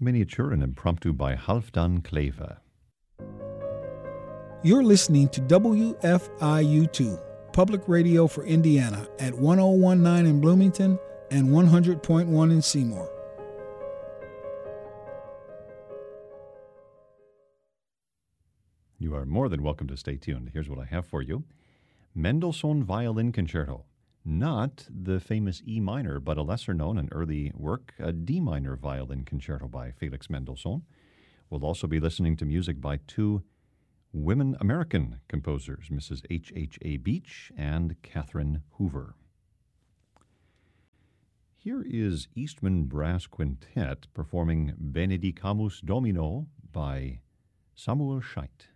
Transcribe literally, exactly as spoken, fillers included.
Miniature and Impromptu by Halfdan Kleve. You're listening to W F I U two, Public Radio for Indiana, at one oh one point nine in Bloomington and one hundred point one in Seymour. You are more than welcome to stay tuned. Here's what I have for you. Mendelssohn Violin Concerto. Not the famous E minor, but a lesser-known and early work, a D minor violin concerto by Felix Mendelssohn. We'll also be listening to music by two women American composers, Missus H H A. Beach and Catherine Hoover. Here is Eastman Brass Quintet performing Benedicamus Domino by Samuel Scheidt.